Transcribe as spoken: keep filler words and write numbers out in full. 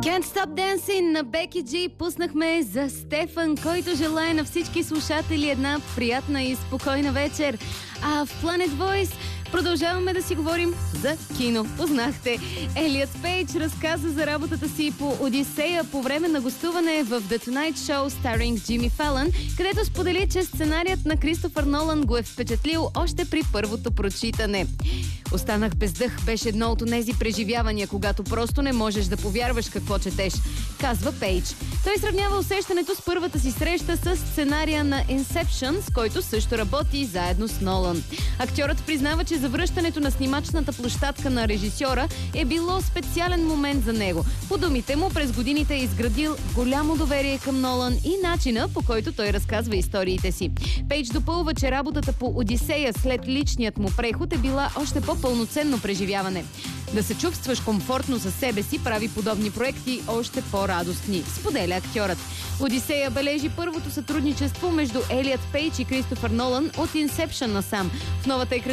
Can't Stop Dancing на Беки Джи пуснахме за Стефан, който желае на всички слушатели една приятна и спокойна вечер. А в Planet Voice продължаваме да си говорим за кино. Познахте, Елиот Пейдж разказа за работата си по Одисея по време на гостуване в The Tonight Show starring Jimmy Fallon, където сподели, че сценарият на Кристофър Нолан го е впечатлил още при първото прочитане. Останах без дъх, беше едно от тези преживявания, когато просто не можеш да повярваш какво четеш, казва Пейдж. Той сравнява усещането с първата си среща с сценария на Inception, с който също работи заедно с Нолан. Актьорът признава, че завръщането на снимачната площадка на режисьора е било специален момент за него. По думите му, през годините е изградил голямо доверие към Нолан и начина, по който той разказва историите си. Пейдж допълва, че работата по Одисея след личният му преход е била още по-пълноценно преживяване. Да се чувстваш комфортно със себе си прави подобни проекти още по-радостни, споделя актьорът. Одисея бележи първото сътрудничество между Елиот Пейдж и Кристофър Нолан от Inception насам. В новата екран